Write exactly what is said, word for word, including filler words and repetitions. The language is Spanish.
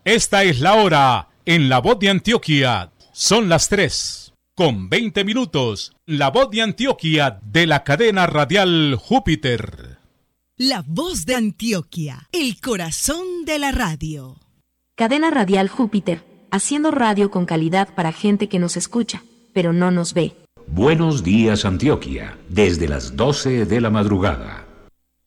Esta es la hora en La Voz de Antioquia. Son las tres con veinte minutos. La Voz de Antioquia de la cadena radial Júpiter. La Voz de Antioquia, el corazón de la radio. Cadena radial Júpiter, haciendo radio con calidad para gente que nos escucha, pero no nos ve. Buenos días, Antioquia, desde las doce de la madrugada.